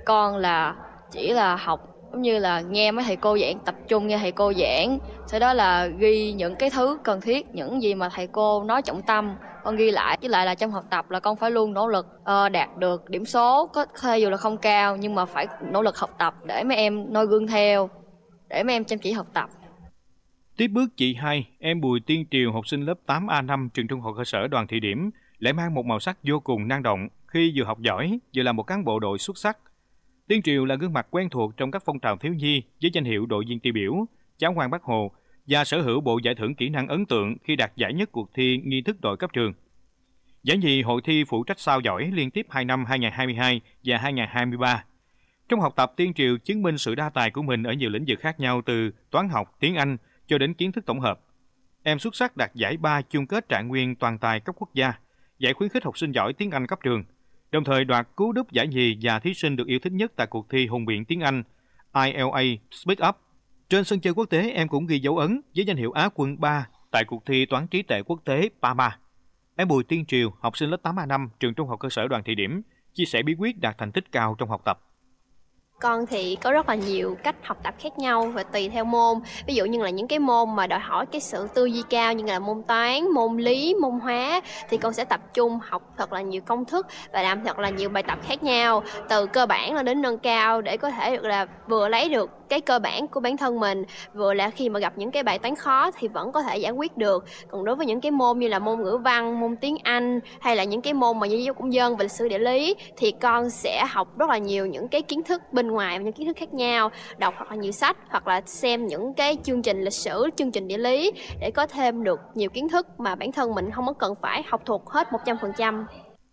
Con là chỉ là học giống như là nghe mấy thầy cô giảng, tập trung nghe thầy cô giảng, sau đó là ghi những cái thứ cần thiết, những gì mà thầy cô nói trọng tâm con ghi lại. Với lại là trong học tập là con phải luôn nỗ lực đạt được điểm số, có dù là không cao nhưng mà phải nỗ lực học tập để mấy em noi gương theo, để mấy em chăm chỉ học tập. Tiếp bước chị hai, em Bùi Tiên Triều, học sinh lớp 8A5 trường Trung học cơ sở Đoàn Thị Điểm, lại mang một màu sắc vô cùng năng động khi vừa học giỏi vừa là một cán bộ đội xuất sắc. Tiên Triều là gương mặt quen thuộc trong các phong trào thiếu nhi với danh hiệu đội viên tiêu biểu, cháu ngoan Bác Hồ và sở hữu bộ giải thưởng kỹ năng ấn tượng khi đạt giải nhất cuộc thi nghi thức đội cấp trường. Giải nhì hội thi phụ trách sao giỏi liên tiếp 2 năm 2022 và 2023. Trong học tập, Tiên Triều chứng minh sự đa tài của mình ở nhiều lĩnh vực khác nhau từ toán học, tiếng Anh cho đến kiến thức tổng hợp. Em xuất sắc đạt giải 3 chung kết trạng nguyên toàn tài cấp quốc gia, giải khuyến khích học sinh giỏi tiếng Anh cấp trường, đồng thời đoạt cú đúp giải nhì và thí sinh được yêu thích nhất tại cuộc thi hùng biện tiếng Anh ILA Speak Up. Trên sân chơi quốc tế, em cũng ghi dấu ấn với danh hiệu Á quân 3 tại cuộc thi toán trí tuệ quốc tế PAMA. Em Bùi Tiên Triều, học sinh lớp 8A5 trường Trung học cơ sở Đoàn Thị Điểm, chia sẻ bí quyết đạt thành tích cao trong học tập. Con thì có rất là nhiều cách học tập khác nhau và tùy theo môn. Ví dụ như là những cái môn mà đòi hỏi cái sự tư duy cao như là môn toán, môn lý, môn hóa thì con sẽ tập trung học thật là nhiều công thức và làm thật là nhiều bài tập khác nhau, từ cơ bản đến nâng cao, để có thể được là vừa lấy được cái cơ bản của bản thân mình, vừa là khi mà gặp những cái bài toán khó thì vẫn có thể giải quyết được. Còn đối với những cái môn như là môn ngữ văn, môn tiếng Anh hay là những cái môn mà như giáo dục công dân và lịch sử địa lý thì con sẽ học rất là nhiều những cái kiến thức bên ngoài và những kiến thức khác nhau, đọc hoặc là nhiều sách hoặc là xem những cái chương trình lịch sử, chương trình địa lý để có thêm được nhiều kiến thức mà bản thân mình không có cần phải học thuộc hết 100%.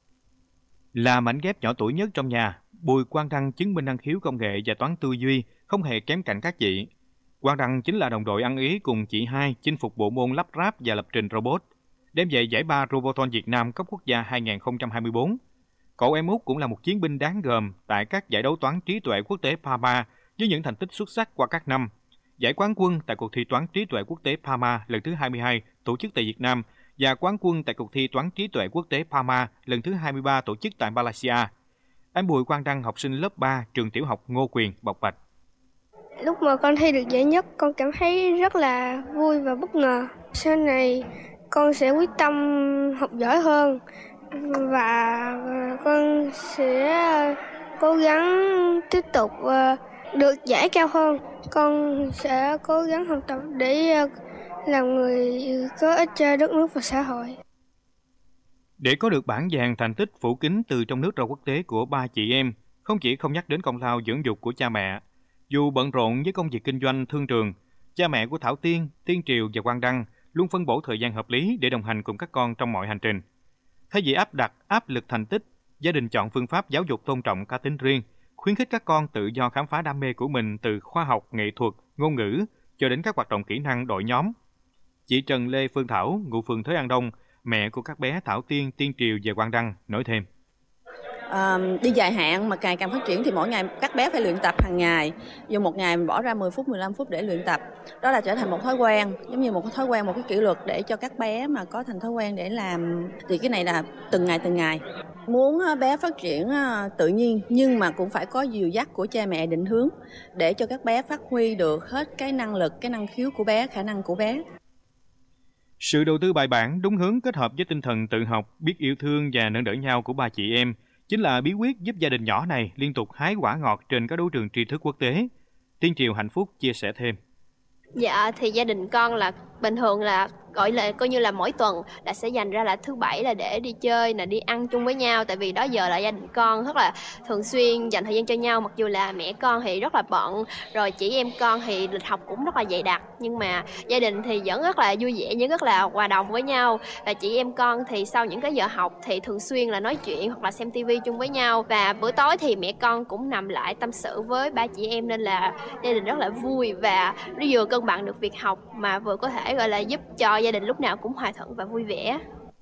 Là mảnh ghép nhỏ tuổi nhất trong nhà, Bùi Quang Đăng chứng minh năng khiếu công nghệ và toán tư duy không hề kém cạnh các chị. Quang Đăng chính là đồng đội ăn ý cùng chị hai chinh phục bộ môn lắp ráp và lập trình robot, đem về giải 3 Roboton Việt Nam cấp quốc gia 2024. Cậu em út cũng là một chiến binh đáng gờm tại các giải đấu toán trí tuệ quốc tế PAMA với những thành tích xuất sắc qua các năm. Giải quán quân tại cuộc thi toán trí tuệ quốc tế PAMA lần thứ 22 tổ chức tại Việt Nam và quán quân tại cuộc thi toán trí tuệ quốc tế PAMA lần thứ 23 tổ chức tại Malaysia. Em Bùi Quang Đăng, học sinh lớp 3 trường tiểu học Ngô Quyền, bộc bạch. Lúc mà con thi được giải nhất, con cảm thấy rất là vui và bất ngờ. Sau này con sẽ quyết tâm học giỏi hơn và con sẽ cố gắng tiếp tục được giải cao hơn. Con sẽ cố gắng học tập để làm người có ích cho đất nước và xã hội. Để có được bảng vàng thành tích phủ kính từ trong nước ra quốc tế của ba chị em, không chỉ không nhắc đến công lao dưỡng dục của cha mẹ. Dù bận rộn với công việc kinh doanh thương trường, cha mẹ của Thảo Tiên, Tiên Triều và Quang Đăng luôn phân bổ thời gian hợp lý để đồng hành cùng các con trong mọi hành trình. Thay vì áp đặt áp lực thành tích, gia đình chọn phương pháp giáo dục tôn trọng cá tính riêng, khuyến khích các con tự do khám phá đam mê của mình từ khoa học, nghệ thuật, ngôn ngữ cho đến các hoạt động kỹ năng đội nhóm. Chị Trần Lê Phương Thảo, ngụ phường Thới An Đông, mẹ của các bé Thảo Tiên, Tiên Triều và Quang Đăng nói thêm. Đi dài hạn mà ngày càng phát triển thì mỗi ngày các bé phải luyện tập hàng ngày. Dùng một ngày mình bỏ ra 10 phút, 15 phút để luyện tập. Đó là trở thành một thói quen, giống như một cái thói quen, một cái kỷ luật để cho các bé mà có thành thói quen để làm. Thì cái này là từng ngày. Muốn bé phát triển tự nhiên nhưng mà cũng phải có dìu dắt của cha mẹ định hướng để cho các bé phát huy được hết cái năng lực, cái năng khiếu của bé, khả năng của bé. Sự đầu tư bài bản, đúng hướng kết hợp với tinh thần tự học, biết yêu thương và nâng đỡ nhau của ba chị em chính là bí quyết giúp gia đình nhỏ này liên tục hái quả ngọt trên các đấu trường tri thức quốc tế. Tiên Triều hạnh phúc chia sẻ thêm. Dạ thì gia đình con là bình thường là gọi là coi như là mỗi tuần là sẽ dành ra là thứ bảy là để đi chơi, là đi ăn chung với nhau, tại vì đó giờ là gia đình con rất là thường xuyên dành thời gian cho nhau. Mặc dù là mẹ con thì rất là bận, rồi chị em con thì lịch học cũng rất là dày đặc, nhưng mà gia đình thì vẫn rất là vui vẻ, vẫn rất là hòa đồng với nhau. Và chị em con thì sau những cái giờ học thì thường xuyên là nói chuyện hoặc là xem tivi chung với nhau, và bữa tối thì mẹ con cũng nằm lại tâm sự với ba chị em, nên là gia đình rất là vui và nó vừa cân bằng được việc học mà vừa có thể gọi là giúp cho gia đình lúc nào cũng hòa thuận và vui vẻ.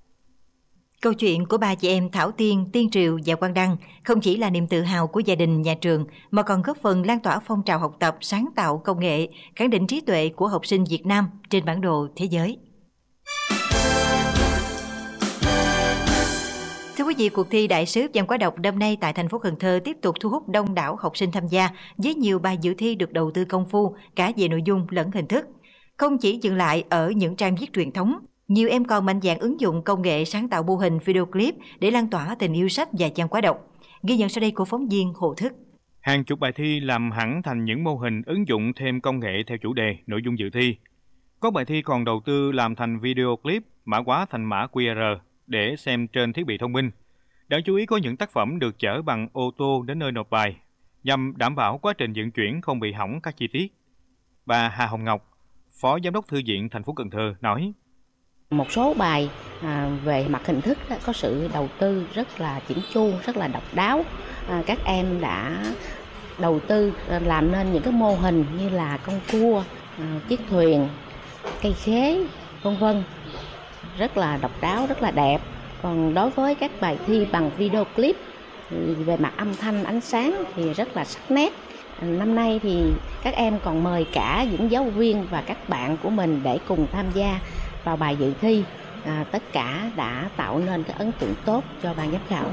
Câu chuyện của ba chị em Thảo Tiên, Tiên Triều và Quang Đăng không chỉ là niềm tự hào của gia đình, nhà trường mà còn góp phần lan tỏa phong trào học tập, sáng tạo, công nghệ, khẳng định trí tuệ của học sinh Việt Nam trên bản đồ thế giới. Thưa quý vị, cuộc thi Đại sứ văn hóa đọc năm nay tại thành phố Cần Thơ tiếp tục thu hút đông đảo học sinh tham gia với nhiều bài dự thi được đầu tư công phu cả về nội dung lẫn hình thức. Không chỉ dừng lại ở những trang viết truyền thống, nhiều em còn mạnh dạn ứng dụng công nghệ sáng tạo mô hình video clip để lan tỏa tình yêu sách và văn hóa đọc. Ghi nhận sau đây của phóng viên Hồ Thức. Hàng chục bài thi làm hẳn thành những mô hình ứng dụng thêm công nghệ theo chủ đề, nội dung dự thi. Có bài thi còn đầu tư làm thành video clip, mã hóa thành mã QR để xem trên thiết bị thông minh. Đáng chú ý có những tác phẩm được chở bằng ô tô đến nơi nộp bài, nhằm đảm bảo quá trình vận chuyển không bị hỏng các chi tiết. Bà Hà Hồng Ngọc, Phó Giám đốc Thư viện thành phố Cần Thơ nói: Một số bài về mặt hình thức có sự đầu tư rất là chỉnh chu, rất là độc đáo. Các em đã đầu tư làm nên những cái mô hình như là con cua, chiếc thuyền, cây khế, vân vân, rất là độc đáo, rất là đẹp. Còn đối với các bài thi bằng video clip về mặt âm thanh, ánh sáng thì rất là sắc nét. Năm nay thì các em còn mời cả những giáo viên và các bạn của mình để cùng tham gia vào bài dự thi. Tất cả đã tạo nên cái ấn tượng tốt cho ban giám khảo.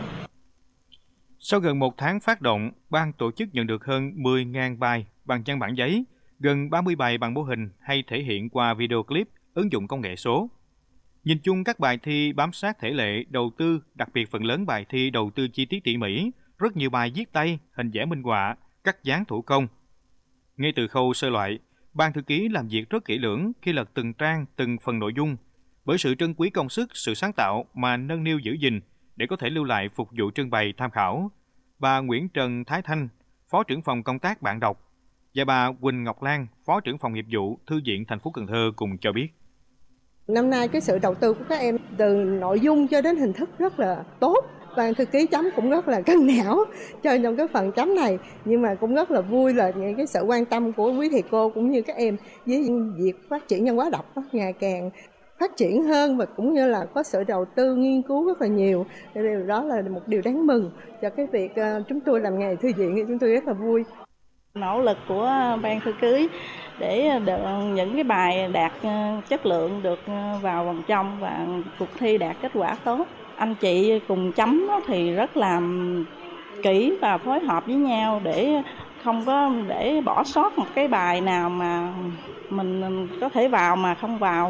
Sau gần 1 tháng phát động, ban tổ chức nhận được hơn 10.000 bài bằng văn bản giấy, gần 30 bài bằng mô hình hay thể hiện qua video clip, ứng dụng công nghệ số. Nhìn chung các bài thi bám sát thể lệ, đầu tư, đặc biệt phần lớn bài thi đầu tư chi tiết tỉ mỉ, rất nhiều bài viết tay, hình vẽ minh họa, cắt dán thủ công. Ngay từ khâu sơ loại, ban thư ký làm việc rất kỹ lưỡng khi lật từng trang, từng phần nội dung, bởi sự trân quý công sức, sự sáng tạo mà nâng niu giữ gìn để có thể lưu lại phục vụ trưng bày tham khảo. Bà Nguyễn Trần Thái Thanh, Phó trưởng phòng công tác bạn đọc, và bà Quỳnh Ngọc Lan, Phó trưởng phòng nghiệp vụ Thư viện thành phố Cần Thơ cùng cho biết. Năm nay cái sự đầu tư của các em từ nội dung cho đến hình thức rất là tốt. Ban thư ký chấm cũng rất là cân não cho trong cái phần chấm này, nhưng mà cũng rất là vui là những cái sự quan tâm của quý thầy cô cũng như các em với việc phát triển văn hóa đọc ngày càng phát triển hơn, và cũng như là có sự đầu tư nghiên cứu rất là nhiều. Điều đó là một điều đáng mừng cho cái việc chúng tôi làm nghề thư viện, thì chúng tôi rất là vui. Nỗ lực của ban thư ký để những cái bài đạt chất lượng được vào vòng trong và cuộc thi đạt kết quả tốt. Anh chị cùng chấm thì rất là kỹ và phối hợp với nhau để không có để bỏ sót một cái bài nào mà mình có thể vào mà không vào.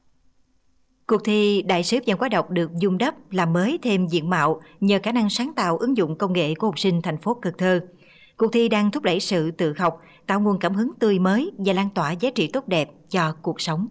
Cuộc thi Đại sứ văn hóa đọc được vun đắp làm mới thêm diện mạo nhờ khả năng sáng tạo ứng dụng công nghệ của học sinh thành phố Cần Thơ. Cuộc thi đang thúc đẩy sự tự học, tạo nguồn cảm hứng tươi mới và lan tỏa giá trị tốt đẹp cho cuộc sống.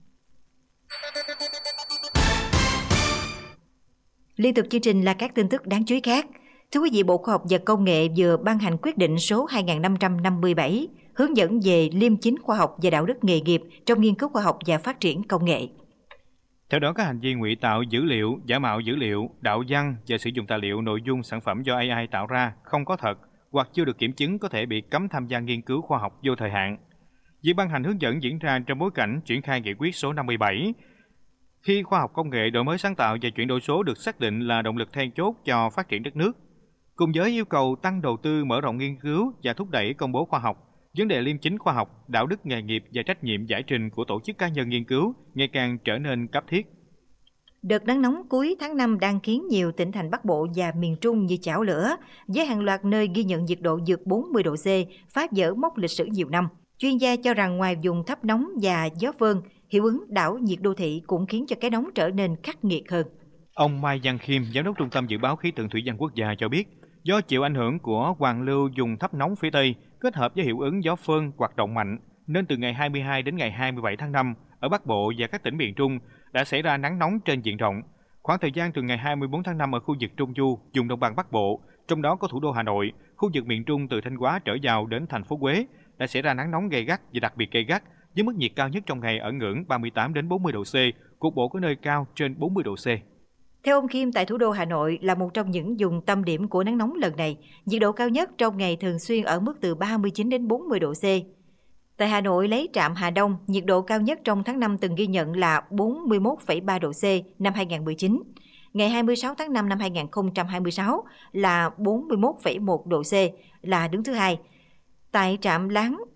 Liên tục chương trình là các tin tức đáng chú ý khác. Thưa quý vị, Bộ Khoa học và Công nghệ vừa ban hành quyết định số 2557 hướng dẫn về liêm chính khoa học và đạo đức nghề nghiệp trong nghiên cứu khoa học và phát triển công nghệ. Theo đó, các hành vi ngụy tạo dữ liệu, giả mạo dữ liệu, đạo văn và sử dụng tài liệu nội dung sản phẩm do AI tạo ra không có thật hoặc chưa được kiểm chứng có thể bị cấm tham gia nghiên cứu khoa học vô thời hạn. Việc ban hành hướng dẫn diễn ra trong bối cảnh triển khai nghị quyết số 57, khi khoa học công nghệ, đổi mới sáng tạo và chuyển đổi số được xác định là động lực then chốt cho phát triển đất nước. Cùng với yêu cầu tăng đầu tư, mở rộng nghiên cứu và thúc đẩy công bố khoa học, vấn đề liêm chính khoa học, đạo đức nghề nghiệp và trách nhiệm giải trình của tổ chức cá nhân nghiên cứu ngày càng trở nên cấp thiết. Đợt nắng nóng cuối tháng 5 đang khiến nhiều tỉnh thành Bắc Bộ và miền Trung như chảo lửa, với hàng loạt nơi ghi nhận nhiệt độ vượt 40 độ C, phá vỡ mốc lịch sử nhiều năm. Chuyên gia cho rằng ngoài vùng thấp nóng và gió phơn, hiệu ứng đảo nhiệt đô thị cũng khiến cho cái nóng trở nên khắc nghiệt hơn. Ông Mai Văn Khiêm, Giám đốc Trung tâm Dự báo Khí tượng Thủy văn Quốc gia cho biết, do chịu ảnh hưởng của hoàn lưu vùng thấp nóng phía Tây kết hợp với hiệu ứng gió phơn hoạt động mạnh, nên từ ngày 22 đến ngày 27 tháng 5, ở Bắc Bộ và các tỉnh miền Trung đã xảy ra nắng nóng trên diện rộng. Khoảng thời gian từ ngày 24 tháng 5 ở khu vực Trung Du, vùng đồng bằng Bắc Bộ, trong đó có thủ đô Hà Nội, khu vực miền Trung từ Thanh Hóa trở vào đến thành phố Huế, đã xảy ra nắng nóng gay gắt và đặc biệt gay gắt, với mức nhiệt cao nhất trong ngày ở ngưỡng 38 đến 40 độ C, cục bộ có nơi cao trên 40 độ C. Theo ông Khiêm, tại thủ đô Hà Nội là một trong những vùng tâm điểm của nắng nóng lần này. Nhiệt độ cao nhất trong ngày thường xuyên ở mức từ 39 đến 40 độ C. Tại Hà Nội, lấy trạm Hà Đông, nhiệt độ cao nhất trong tháng 5 từng ghi nhận là 41,3 độ C năm 2019. Ngày 26 tháng 5 năm 2026 là 41,1 độ C, là đứng thứ hai. Tại trạm Láng,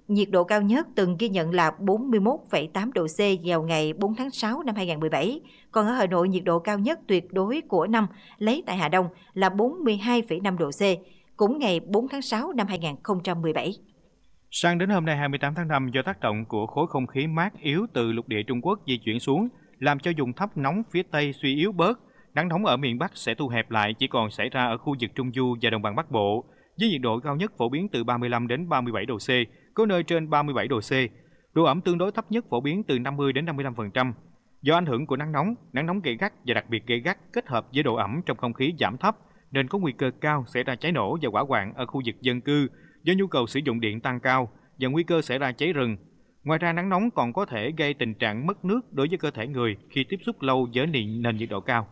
nhiệt độ cao nhất từng ghi nhận là 41,8 độ C vào ngày 4 tháng 6 năm 2017. Còn ở Hà Nội, nhiệt độ cao nhất tuyệt đối của năm lấy tại Hà Đông là 42,5 độ C, cũng ngày 4 tháng 6 năm 2017. Sang đến hôm nay 28 tháng 5, do tác động của khối không khí mát yếu từ lục địa Trung Quốc di chuyển xuống, làm cho vùng thấp nóng phía Tây suy yếu bớt, nắng nóng ở miền Bắc sẽ thu hẹp lại, chỉ còn xảy ra ở khu vực Trung Du và Đồng bằng Bắc Bộ, với nhiệt độ cao nhất phổ biến từ 35 đến 37 độ C, có nơi trên 37 độ C. Độ ẩm tương đối thấp nhất phổ biến từ 50 đến 55%. Do ảnh hưởng của nắng nóng gay gắt và đặc biệt gay gắt kết hợp với độ ẩm trong không khí giảm thấp, nên có nguy cơ cao xảy ra cháy nổ và hỏa hoạn ở khu vực dân cư do nhu cầu sử dụng điện tăng cao và nguy cơ xảy ra cháy rừng. Ngoài ra, nắng nóng còn có thể gây tình trạng mất nước đối với cơ thể người khi tiếp xúc lâu với nền nhiệt độ cao.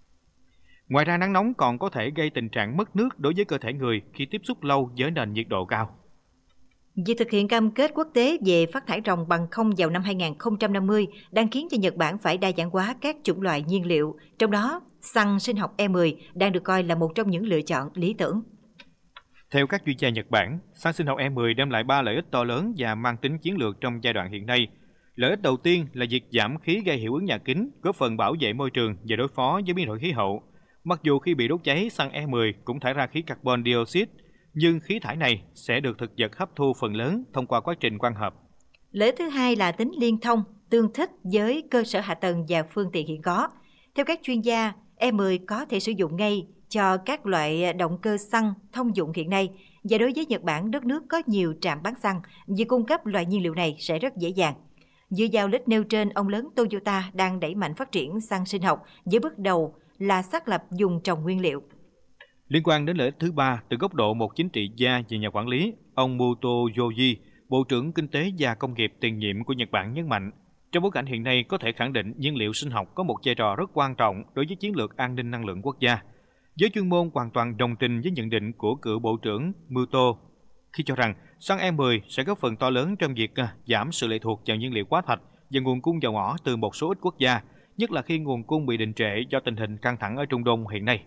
Việc thực hiện cam kết quốc tế về phát thải ròng bằng không vào năm 2050 đang khiến cho Nhật Bản phải đa dạng hóa các chủng loại nhiên liệu, trong đó xăng sinh học E10 đang được coi là một trong những lựa chọn lý tưởng. Theo các chuyên gia Nhật Bản, xăng sinh học E10 đem lại 3 lợi ích to lớn và mang tính chiến lược trong giai đoạn hiện nay. Lợi ích đầu tiên là việc giảm khí gây hiệu ứng nhà kính, góp phần bảo vệ môi trường và đối phó với biến đổi khí hậu. Mặc dù khi bị đốt cháy, xăng E10 cũng thải ra khí carbon dioxide, nhưng khí thải này sẽ được thực vật hấp thu phần lớn thông qua quá trình quang hợp. Lợi ích thứ hai là tính liên thông, tương thích với cơ sở hạ tầng và phương tiện hiện có. Theo các chuyên gia, E10 có thể sử dụng ngay cho các loại động cơ xăng thông dụng hiện nay, và đối với Nhật Bản, đất nước có nhiều trạm bán xăng, việc cung cấp loại nhiên liệu này sẽ rất dễ dàng. Dựa vào lịch nêu trên, ông lớn Toyota đang đẩy mạnh phát triển xăng sinh học với bước đầu là xác lập dùng trồng nguyên liệu. Liên quan đến lợi ích thứ ba, từ góc độ một chính trị gia và nhà quản lý, ông Muto Yoji, Bộ trưởng Kinh tế và Công nghiệp tiền nhiệm của Nhật Bản nhấn mạnh, trong bối cảnh hiện nay có thể khẳng định nhiên liệu sinh học có một vai trò rất quan trọng đối với chiến lược an ninh năng lượng quốc gia. Giới chuyên môn hoàn toàn đồng tình với nhận định của cựu Bộ trưởng Muto khi cho rằng xăng E10 sẽ góp phần to lớn trong việc giảm sự lệ thuộc vào nhiên liệu hóa thạch và nguồn cung dầu mỏ từ một số ít quốc gia, nhất là khi nguồn cung bị đình trệ do tình hình căng thẳng ở Trung Đông hiện nay.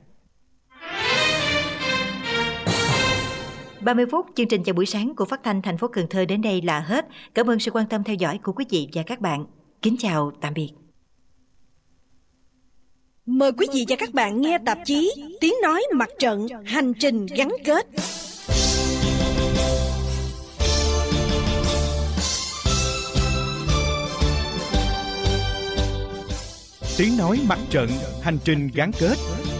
30 phút chương trình chào buổi sáng của Phát thanh thành phố Cần Thơ đến đây là hết. Cảm ơn sự quan tâm theo dõi của quý vị và các bạn. Kính chào tạm biệt. Mời quý vị và các bạn nghe tạp chí Tiếng nói mặt trận hành trình gắn kết. Tiếng nói mặt trận hành trình gắn kết.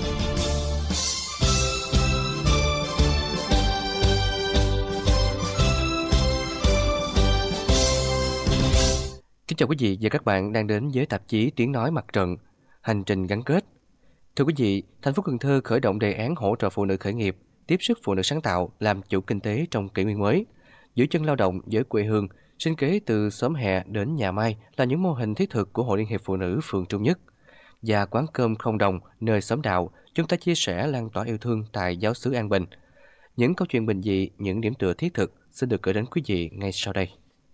Kính chào quý vị và các bạn đang đến với tạp chí Tiếng nói mặt trận hành trình gắn kết. Thưa quý vị, thành phố Cần Thơ khởi động đề án hỗ trợ phụ nữ khởi nghiệp, tiếp sức phụ nữ sáng tạo làm chủ kinh tế trong kỷ nguyên mới. Giữ chân lao động với quê hương, sinh kế từ xóm Hè đến nhà Mai là những mô hình thiết thực của Hội Liên hiệp Phụ nữ phường Trung Nhất. Và quán cơm không đồng nơi xóm đạo, chúng ta chia sẻ lan tỏa yêu thương tại giáo xứ An Bình. Những câu chuyện bình dị, những điểm tựa thiết thực xin được gửi đến quý vị ngay sau đây.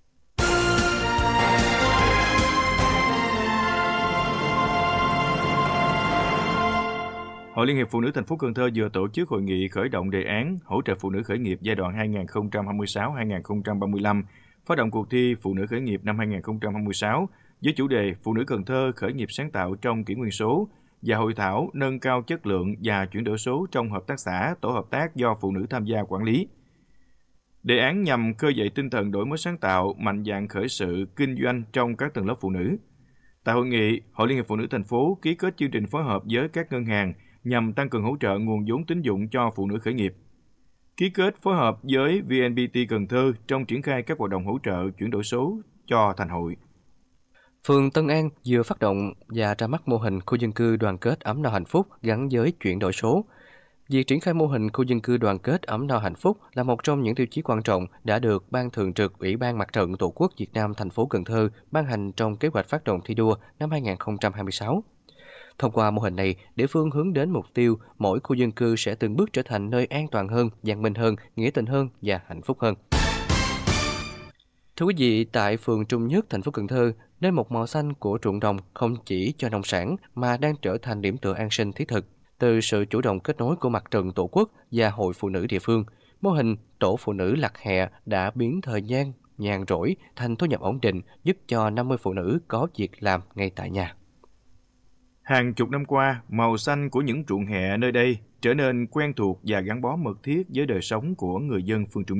Hội Liên hiệp Phụ nữ thành phố Cần Thơ vừa tổ chức hội nghị khởi động đề án hỗ trợ phụ nữ khởi nghiệp giai đoạn 2026-2035, phát động cuộc thi Phụ nữ khởi nghiệp năm 2026 với chủ đề Phụ nữ Cần Thơ khởi nghiệp sáng tạo trong kỷ nguyên số và hội thảo nâng cao chất lượng và chuyển đổi số trong hợp tác xã, tổ hợp tác do phụ nữ tham gia quản lý. Đề án nhằm khơi dậy tinh thần đổi mới sáng tạo, mạnh dạn khởi sự, kinh doanh trong các tầng lớp phụ nữ. Tại hội nghị, Hội Liên hiệp Phụ nữ thành phố ký kết chương trình phối hợp với các ngân hàng nhằm tăng cường hỗ trợ nguồn vốn tín dụng cho phụ nữ khởi nghiệp. Ký kết phối hợp với VNPT Cần Thơ trong triển khai các hoạt động hỗ trợ chuyển đổi số cho thành hội. Phường Tân An vừa phát động và ra mắt mô hình khu dân cư đoàn kết ấm no hạnh phúc gắn với chuyển đổi số. Việc triển khai mô hình khu dân cư đoàn kết ấm no hạnh phúc là một trong những tiêu chí quan trọng đã được Ban Thường trực Ủy ban Mặt trận Tổ quốc Việt Nam thành phố Cần Thơ ban hành trong kế hoạch phát động thi đua năm 2026. Thông qua mô hình này, địa phương hướng đến mục tiêu mỗi khu dân cư sẽ từng bước trở thành nơi an toàn hơn, văn minh hơn, nghĩa tình hơn và hạnh phúc hơn. Thưa quý vị, tại phường Trung Nhất, thành phố Cần Thơ, nơi một màu xanh của ruộng đồng không chỉ cho nông sản mà đang trở thành điểm tựa an sinh thiết thực. Từ sự chủ động kết nối của Mặt trận Tổ quốc và Hội Phụ nữ địa phương, mô hình Tổ Phụ nữ Lặt Hè đã biến thời gian nhàn rỗi thành thu nhập ổn định, giúp cho 50 phụ nữ có việc làm ngay tại nhà. Hàng chục năm qua, màu xanh của những ruộng hẹ nơi đây trở nên quen thuộc và gắn bó mật thiết với đời sống của người dân phường Trung